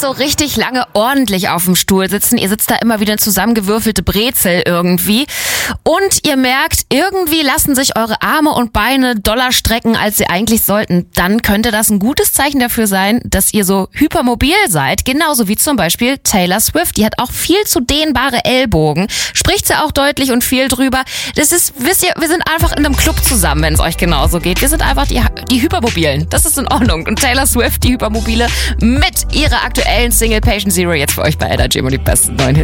so richtig lange ordentlich auf dem Stuhl sitzen. Ihr sitzt da immer wieder zusammengewürfelte Brezel irgendwie. Und ihr merkt, irgendwie lassen sich eure Arme und Beine doller strecken, als sie eigentlich sollten. Dann könnte das ein gutes Zeichen dafür sein, dass ihr so hypermobil seid. Genauso wie zum Beispiel Taylor Swift. Die hat auch viel zu dehnbare Ellbogen. Spricht sie auch deutlich und viel drüber. Das ist, wisst ihr, wir sind einfach in einem Club zusammen, wenn es euch genauso geht. Wir sind einfach die Hypermobilen. Das ist in Ordnung. Und Taylor Swift, die Hypermobile, mit ihrer aktuellen Single Patient Zero jetzt für euch bei Energy und die besten neuen Hits.